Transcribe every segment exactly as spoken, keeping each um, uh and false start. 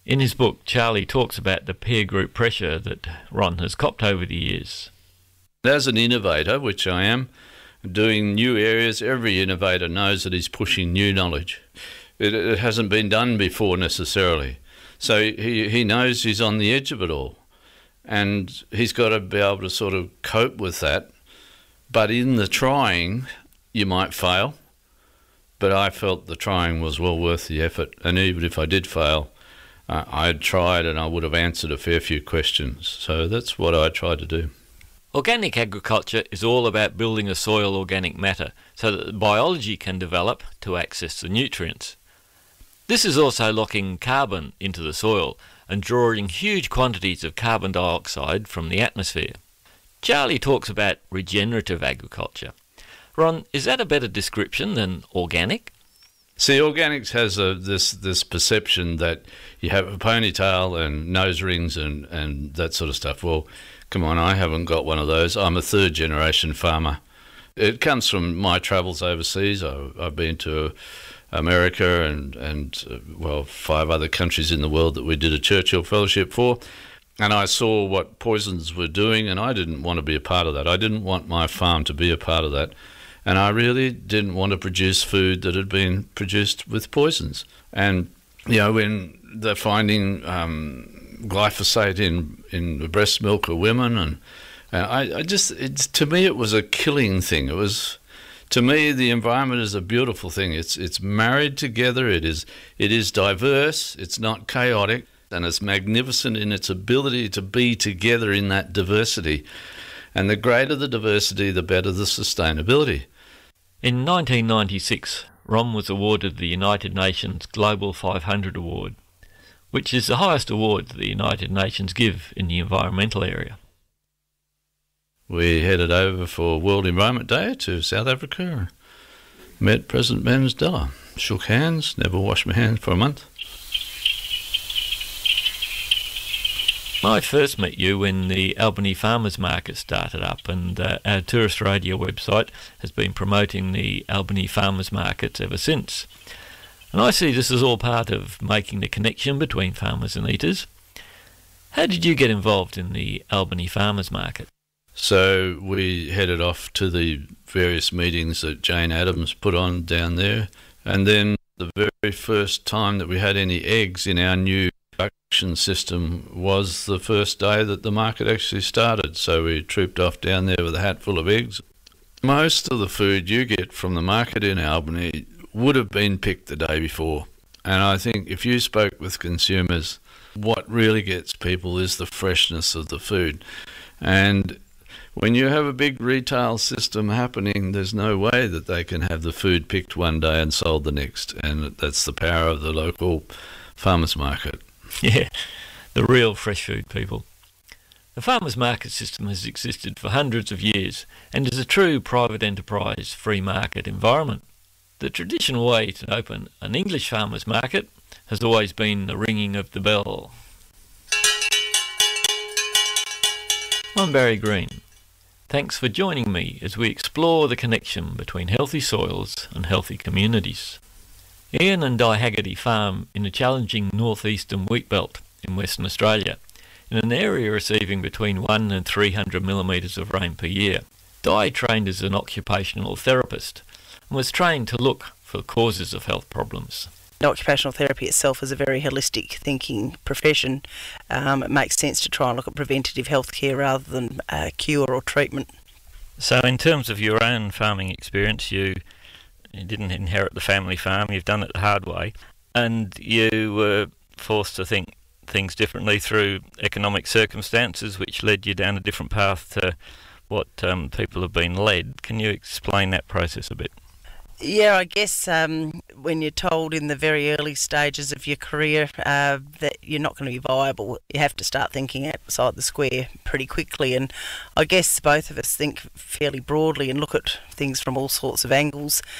In his book, Charlie talks about the peer group pressure that Ron has copped over the years. As an innovator, which I am, doing new areas, every innovator knows that he's pushing new knowledge. It, it hasn't been done before necessarily. So he, he knows he's on the edge of it all. And he's got to be able to sort of cope with that. But in the trying, you might fail. But I felt the trying was well worth the effort. And even if I did fail, uh, I'd tried and I would have answered a fair few questions. So that's what I tried to do. Organic agriculture is all about building a soil organic matter so that the biology can develop to access the nutrients. This is also locking carbon into the soil and drawing huge quantities of carbon dioxide from the atmosphere. Charlie talks about regenerative agriculture. Ron, is that a better description than organic? See, organics has a, this this perception that you have a ponytail and nose rings and, and that sort of stuff. Well, come on, I haven't got one of those. I'm a third generation farmer. It comes from my travels overseas. I, I've been to America and, and uh, well, five other countries in the world that we did a Churchill Fellowship for. And I saw what poisons were doing, and I didn't want to be a part of that. I didn't want my farm to be a part of that. And I really didn't want to produce food that had been produced with poisons. And, you know, when they're finding um, glyphosate in, in the breast milk of women, and, and I, I just, it's, to me, it was a killing thing. It was, to me, the environment is a beautiful thing. It's it's married together. It is it is diverse. It's not chaotic, and it's magnificent in its ability to be together in that diversity. And the greater the diversity, the better the sustainability. In nineteen ninety-six, Ron was awarded the United Nations Global five hundred Award, which is the highest award that the United Nations give in the environmental area. We headed over for World Environment Day to South Africa, met President Mandela, shook hands, never washed my hands for a month. I first met you when the Albany Farmers Market started up, and uh, our Tourist Radio website has been promoting the Albany Farmers Markets ever since. And I see this as all part of making the connection between farmers and eaters. How did you get involved in the Albany Farmers Market? So we headed off to the various meetings that Jane Addams put on down there, and then the very first time that we had any eggs in our new production system was the first day that the market actually started. So we trooped off down there with a hat full of eggs. Most of the food you get from the market in Albany would have been picked the day before. And I think if you spoke with consumers, what really gets people is the freshness of the food. And when you have a big retail system happening, there's no way that they can have the food picked one day and sold the next. And that's the power of the local farmers market. Yeah, the real fresh food people. The farmers market system has existed for hundreds of years and is a true private enterprise free market environment. The traditional way to open an English farmers market has always been the ringing of the bell. I'm Barry Green. Thanks for joining me as we explore the connection between healthy soils and healthy communities. Ian and Di Haggerty farm in a challenging northeastern wheat belt in Western Australia, in an area receiving between one and three hundred millimetres of rain per year. Di trained as an occupational therapist and was trained to look for causes of health problems. Occupational therapy itself is a very holistic thinking profession. Um, it makes sense to try and look at preventative health care rather than uh, cure or treatment. So in terms of your own farming experience, you, you didn't inherit the family farm, you've done it the hard way, and you were forced to think things differently through economic circumstances which led you down a different path to what um, people have been led. Can you explain that process a bit? Yeah, I guess um, when you're told in the very early stages of your career uh, that you're not going to be viable, you have to start thinking outside the square pretty quickly. And I guess both of us think fairly broadly and look at things from all sorts of angles.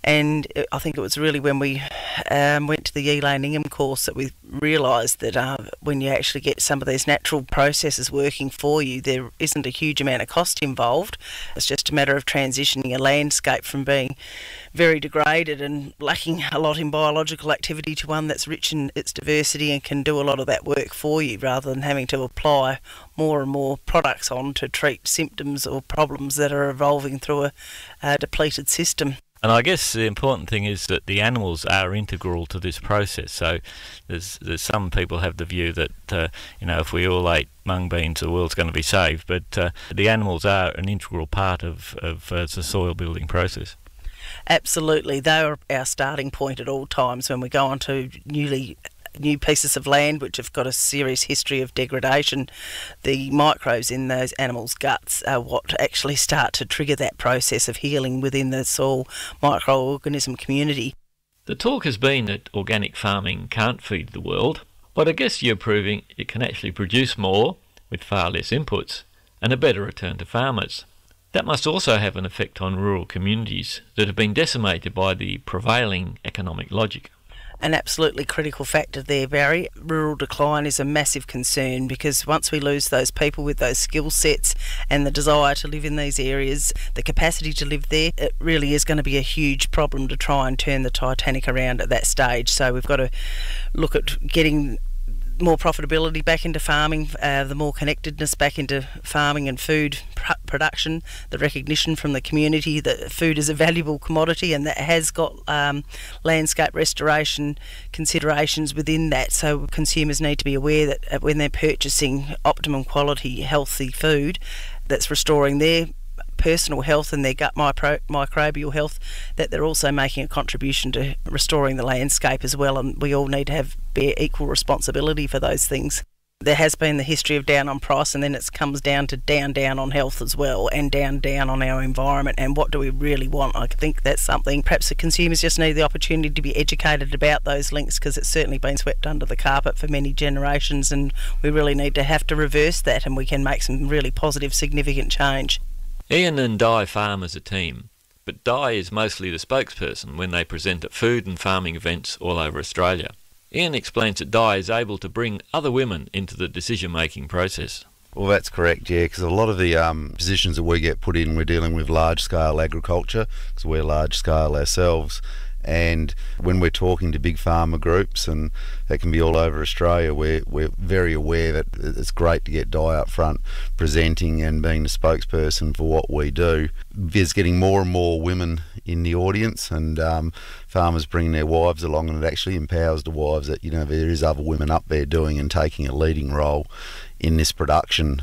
And I think it was really when we um, went to the Elaine Ingham course that we realised that uh, when you actually get some of these natural processes working for you, there isn't a huge amount of cost involved. It's just a matter of transitioning a landscape from being very degraded and lacking a lot in biological activity to one that's rich in its diversity and can do a lot of that work for you, rather than having to apply more and more products on to treat symptoms or problems that are evolving through a, a depleted system. And I guess the important thing is that the animals are integral to this process. So there's, there's some people have the view that, uh, you know, if we all ate mung beans, the world's going to be saved. But uh, the animals are an integral part of, of uh, the soil building process. Absolutely. They are our starting point at all times when we go onto newly new pieces of land which have got a serious history of degradation. The microbes in those animals' guts are what actually start to trigger that process of healing within the soil microorganism community. The talk has been that organic farming can't feed the world, but I guess you're proving it can actually produce more with far less inputs and a better return to farmers. That must also have an effect on rural communities that have been decimated by the prevailing economic logic. An absolutely critical factor there, Barry. Rural decline is a massive concern, because once we lose those people with those skill sets and the desire to live in these areas, the capacity to live there, it really is going to be a huge problem to try and turn the Titanic around at that stage. So we've got to look at getting more profitability back into farming, uh, the more connectedness back into farming and food pr- production, the recognition from the community that food is a valuable commodity and that has got um, landscape restoration considerations within that. So consumers need to be aware that when they're purchasing optimum quality, healthy food that's restoring their personal health and their gut micro- microbial health, that they're also making a contribution to restoring the landscape as well, and we all need to have bear equal responsibility for those things. There has been the history of down on price, and then it comes down to down down on health as well, and down down on our environment, and what do we really want. I think that's something perhaps the consumers just need the opportunity to be educated about those links, because it's certainly been swept under the carpet for many generations, and we really need to have to reverse that, and we can make some really positive, significant change. Ian and Di farm as a team, but Di is mostly the spokesperson when they present at food and farming events all over Australia. Ian explains that Di is able to bring other women into the decision-making process. Well, that's correct, yeah, because a lot of the um, positions that we get put in, we're dealing with large-scale agriculture, because we're large-scale ourselves. And when we're talking to big farmer groups, and that can be all over Australia, we're, we're very aware that it's great to get Di up front presenting and being the spokesperson for what we do. There's getting more and more women in the audience, and um, farmers bringing their wives along, and it actually empowers the wives that, you know, there is other women up there doing and taking a leading role in this production.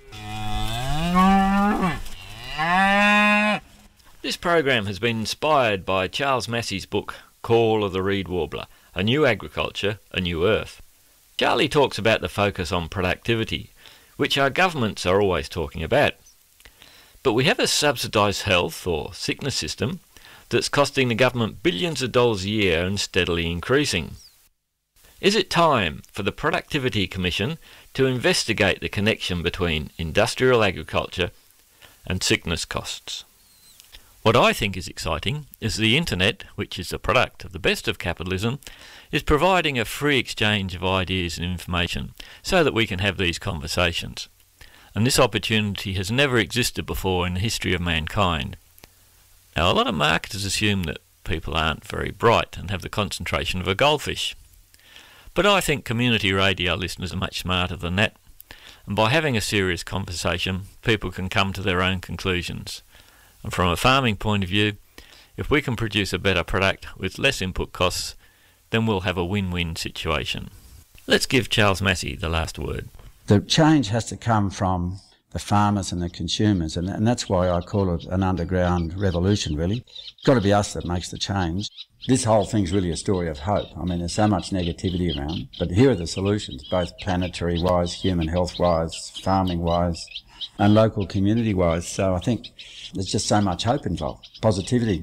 This program has been inspired by Charles Massey's book, Call of the Reed Warbler, A New Agriculture, A New Earth. Charlie talks about the focus on productivity, which our governments are always talking about. But we have a subsidised health or sickness system that's costing the government billions of dollars a year and steadily increasing. Is it time for the Productivity Commission to investigate the connection between industrial agriculture and sickness costs? What I think is exciting is the internet, which is the product of the best of capitalism, is providing a free exchange of ideas and information so that we can have these conversations. And this opportunity has never existed before in the history of mankind. Now, a lot of marketers assume that people aren't very bright and have the concentration of a goldfish. But I think community radio listeners are much smarter than that. And by having a serious conversation, people can come to their own conclusions. And from a farming point of view, if we can produce a better product with less input costs, then we'll have a win-win situation. Let's give Charles Massey the last word. The change has to come from the farmers and the consumers, and, and that's why I call it an underground revolution, really. It's got to be us that makes the change. This whole thing's really a story of hope. I mean, there's so much negativity around, but here are the solutions, both planetary-wise, human health-wise, farming-wise, and local community-wise. So I think there's just so much hope involved, positivity.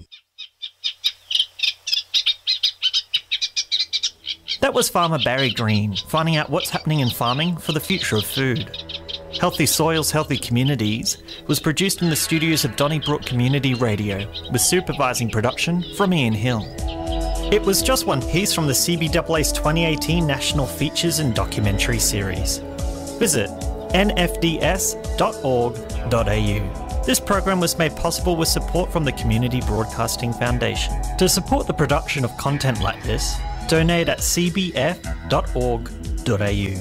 That was farmer Barry Green, finding out what's happening in farming for the future of food. Healthy Soils, Healthy Communities was produced in the studios of Donnybrook Community Radio, with supervising production from Ian Hill. It was just one piece from the C B A A's twenty eighteen National Features and Documentary Series. Visit n f d s dot org dot a u. This program was made possible with support from the Community Broadcasting Foundation. To support the production of content like this, donate at c b f dot org dot a u.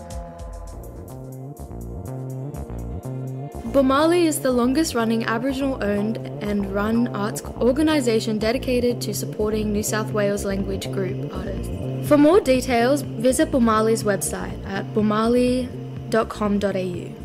Bomali is the longest-running Aboriginal-owned and run arts organisation dedicated to supporting New South Wales language group artists. For more details, visit Bomali's website at bomali dot com dot a u.